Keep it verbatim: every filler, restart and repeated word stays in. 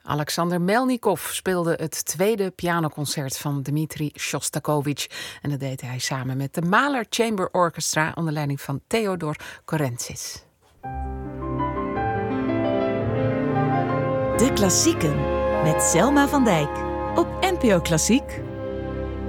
Alexander Melnikov speelde het tweede pianoconcert van Dmitri Shostakovich. En dat deed hij samen met de Mahler Chamber Orchestra onder leiding van Theodor Korentzis. De Klassieken met Selma van Dijk op N P O Klassiek.